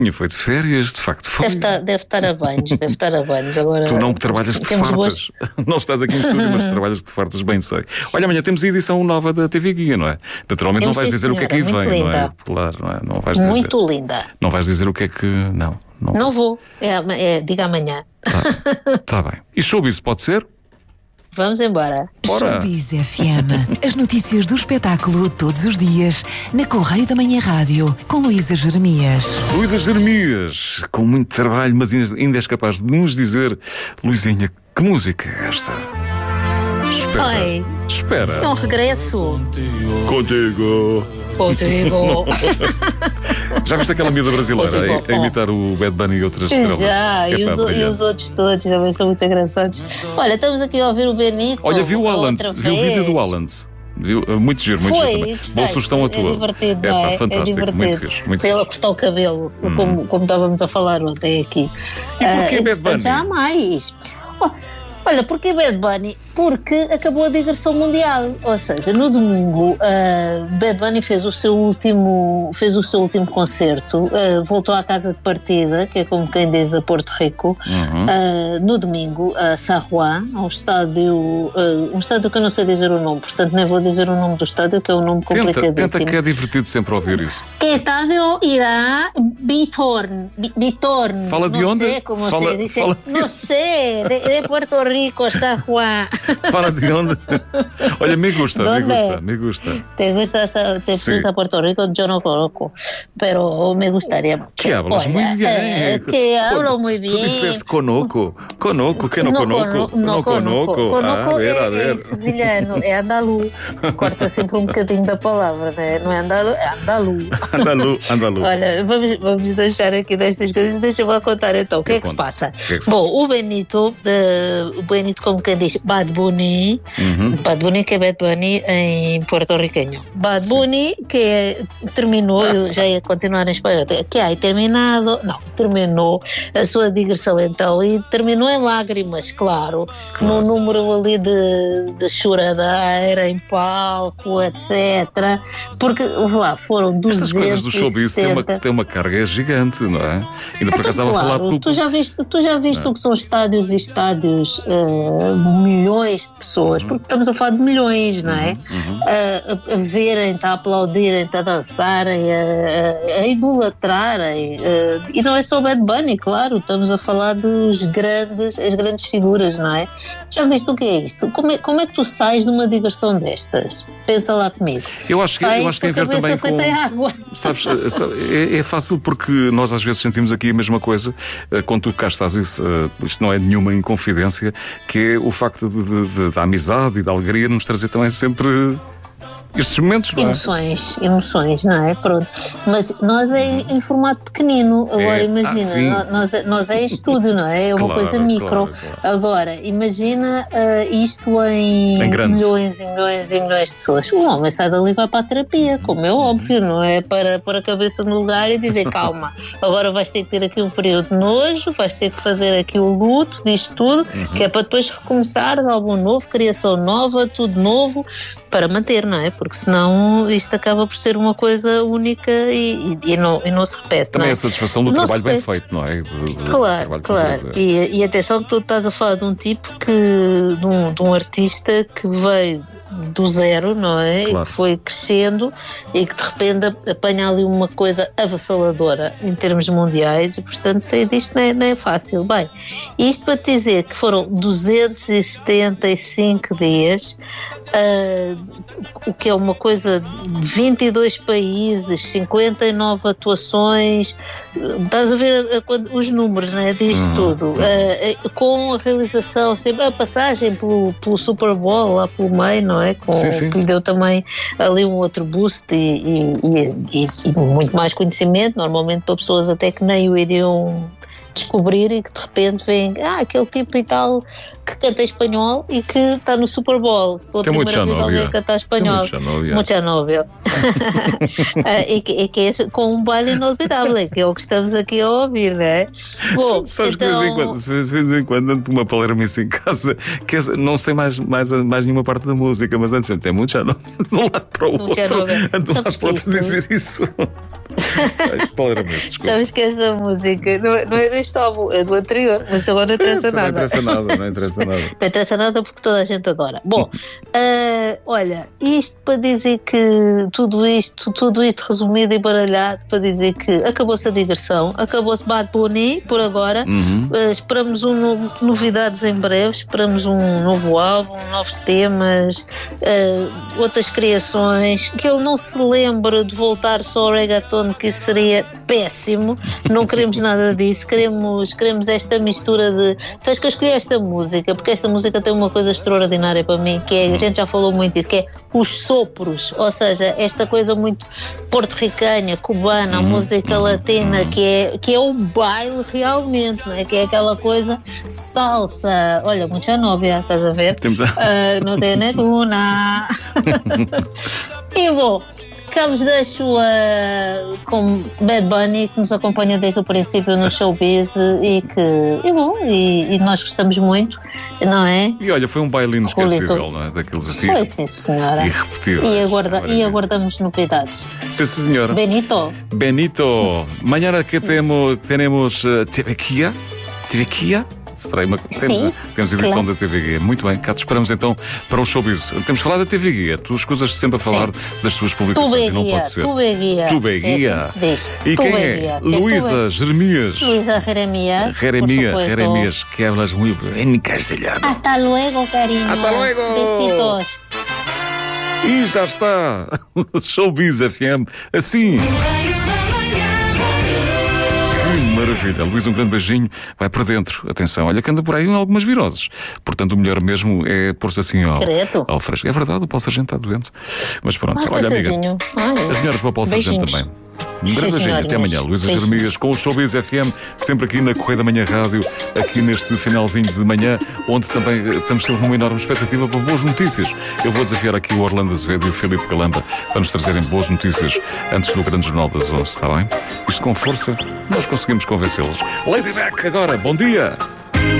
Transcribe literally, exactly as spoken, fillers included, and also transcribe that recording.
Tinha feito férias, de facto foi. Deve estar, deve estar a banhos, deve estar a banhos. Agora, tu não trabalhas de fartas. Boas... Não estás aqui no estúdio, mas trabalhas de fartas, bem sei. Olha, amanhã temos a edição nova da T V Guia, não é? Naturalmente temos não vais dizer senhora, o que é que aí vem, linda. não é? Claro, não é? Não vais muito dizer, linda. Não vais dizer o que é que... Não. Não, não vou. É, é, diga amanhã. Tá, tá bem. E showbiz pode ser? Vamos embora. Bora. Showbiz F M. As notícias do espetáculo todos os dias na Correio da Manhã Rádio com Luísa Jeremias. Luísa Jeremias, com muito trabalho, mas ainda és capaz de nos dizer, Luizinha, que música é esta? Espera. Oi. Espera. É um regresso. Contigo. Contigo. Já viste aquela miúda brasileira a, a imitar o Bad Bunny e outras estrelas? Já, e, é os, e os outros todos também são muito engraçados. Olha, estamos aqui a ouvir o Benito. Olha, viu o Alan, viu o vídeo do Alan. Viu? Muito giro, muito Foi, giro também. Gostaste, Boa sugestão a tua. É divertido, é, não é? Pá, fantástico, é divertido. muito fixe. Muito Ele a fixe. cortar o cabelo, hum. como, como estávamos a falar ontem aqui. E porquê uh, Bad Bunny? Já há mais. Oh, olha, porquê Bad Bunny? Porque acabou a digressão mundial, ou seja, no domingo uh, Bad Bunny fez o seu último fez o seu último concerto, uh, voltou à casa de partida, que é como quem diz a Porto Rico, uhum. uh, no domingo a San Juan, um estádio uh, um estádio que eu não sei dizer o nome, portanto nem vou dizer o nome do estádio, que é um nome complicadíssimo. Tenta, tenta que é divertido sempre ouvir isso. Que estádio irá Bitorn, Bitorn. Fala de não onde? Sei como fala, se dice, fala não sei, de, de Puerto Rico, San Juan. Fala de onde? Olha, me gusta, me gusta, me gusta. ¿Te gusta, te sí. gusta Puerto Rico? Yo no conozco, pero me gustaría. Que hablas Oye, muy bien. Eh, que hablo muy bien. Tú disseste conoco, conoco, que não no conoco? Cono, no conoco. Conoco ah, a ver, é, a ver. é sevilhano, é andalu. Corta sempre um bocadinho da palavra, né? Não é andalu, é andalu. Andalu, andalu. Olha, vamos, vamos deixar aqui destas coisas, deixa-me lá contar então. O que, que é que se passa? Que é que se Bom, passa? o Benito, uh, o Benito, como quem diz, Bad Bunny, uhum. Bad Bunny que é Bad Bunny em porto-riquenho. Bad Bunny que é, terminou, eu já ia continuar em espanhol, que é terminado, não, terminou a sua digressão então e terminou em lágrimas, claro, claro. no número ali de, de choradeira em palco, etcétera. Porque, lá, foram duzentos e sessenta. Estas coisas do showbiz têm uma, têm uma carga gigante, não é? Ainda por acaso estava claro, a falar... Tu já viste, tu já viste o que são estádios e estádios, uh, milhões de pessoas, porque estamos a falar de milhões, não é? Uhum. A, a, a verem-te, a aplaudirem-te, a dançarem, a, a, a idolatrarem. A, e não é só o Bad Bunny, claro, estamos a falar dos grandes, as grandes figuras, não é? Já viste o que é isto? Como é, como é que tu sais de uma digressão destas? Pensa lá comigo. Eu acho que, eu acho que tem a ver também com... Água. Sabes, é, é fácil porque nós às vezes sentimos aqui a mesma coisa quando tu cá estás, isso, isto não é nenhuma inconfidência, que é o facto de, de, de, da amizade e da alegria nos trazer também sempre estes momentos, não é? Emoções, emoções, não é? Pronto. Mas nós é em, em formato pequenino. Agora é, imagina, ah, nós, nós é em estúdio, não é? É uma claro, coisa micro. Claro, claro. Agora, imagina uh, isto em, em milhões e milhões e milhões de pessoas. O homem sai dali e vai para a terapia, como é óbvio, não é? Para pôr a cabeça no lugar e dizer, calma, agora vais ter que ter aqui um período de nojo, vais ter que fazer aqui o luto disto tudo, uhum. que é para depois recomeçares álbum novo, criação nova, tudo novo, para manter, não é? Porque senão isto acaba por ser uma coisa única e, e, e, não, e não se repete. Também não é? a satisfação do não trabalho bem feito, não é? De, de, claro, claro. E, e atenção que tu estás a falar de um tipo que, de um, de um artista que veio do zero, não é? Claro. E que foi crescendo e que de repente apanha ali uma coisa avassaladora em termos mundiais e portanto sair disto não é, não é fácil. Bem, isto para te dizer que foram duzentos e setenta e cinco dias, uh, o que é uma coisa de vinte e dois países, cinquenta e nove atuações, estás a ver a, a, os números, né, disto uhum. tudo, uh, com a realização, sempre a passagem pelo, pelo Super Bowl lá pelo meio, não é? Com, sim, sim. Que lhe deu também ali um outro boost e, e, e, e muito mais conhecimento, normalmente para pessoas até que nem o iriam descobrir e que de repente vêm, ah, aquele tipo e tal que canta espanhol e que está no Super Bowl. Pela Que primeira vez alguém a cantar espanhol. Mucha novia. e que, e que é com um baile inolvidável, que é o que estamos aqui a ouvir, não é? Bom, sabes então... que de vez em quando, de vez em quando ando uma palermice em casa, que é, não sei mais, mais, mais nenhuma parte da música, mas antes sempre tem muito já não, de um lado para o outro. Ando lá para outro dizer isso. Sabes que essa música não é, não é deste álbum, é do anterior, mas agora não interessa Isso, nada. Não interessa nada, não interessa nada. Não interessa nada porque toda a gente adora. Bom, uh, olha, isto para dizer que tudo isto, tudo isto resumido e baralhado, para dizer que acabou-se a digressão, acabou-se Bad Bunny por agora. Uhum. Uh, esperamos um no, novidades em breve, esperamos um novo álbum, novos temas, uh, outras criações, que ele não se lembre de voltar só ao reggaeton, que isso seria péssimo. Não queremos nada disso, queremos, queremos esta mistura de... Sabes que eu escolhi esta música porque esta música tem uma coisa extraordinária para mim, que é, a gente já falou muito disso, que é os sopros, ou seja, esta coisa muito porto-ricana, cubana, a música latina, que é, que é o baile realmente, não é? Que é aquela coisa salsa. Olha, mucha novia, estás a ver? Uh, não tem nenhuma. E bom, ficamos deixo uh, com Bad Bunny, que nos acompanha desde o princípio no showbiz e que e bom, e, e nós gostamos muito, não é? E olha, foi um baile inesquecível, não é? Daqueles assim. Foi, sim, senhora. Irrepetível. E, aguarda, e aguardamos novidades. Sim, senhora. Benito. Benito. Mañana que temos, temos uh, T V Guia. T V Guia. Espera aí, uma... temos, Sim, temos edição claro. da T V Guia. Muito bem, cá te esperamos então para o showbiz. Temos falado da T V Guia. Tu escusas sempre a falar Sim. das tuas publicações e não pode ser. Tu Guia. Tu Guia. É, e quem é? Guia. Luísa Jeremias. Luísa Jeremias. Jeremias, Jeremias, que hablas muy bien castellano. Hasta luego, cariño. Hasta luego. Besitos. E já está. Showbiz F M. Assim. Maravilha. Luís, um grande beijinho. Vai para dentro. Atenção, olha que anda por aí algumas viroses. Portanto, o melhor mesmo é pôr-se assim ao, ao fresco. É verdade, o Paulo Sargento está doente. Mas pronto, ah, olha, amiga. Ai, as melhores para o Paulo Sargento também. Um grande beijinho. Até amanhã. Luísa Jeremias com o Showbiz F M, sempre aqui na Correia da Manhã Rádio, aqui neste finalzinho de manhã, onde também estamos sempre numa enorme expectativa para boas notícias. Eu vou desafiar aqui o Orlando Azevedo e o Filipe Calamba para nos trazerem boas notícias antes do grande jornal das onze, está bem? Isto com força, nós conseguimos convencê-los. Lady Beck agora, bom dia!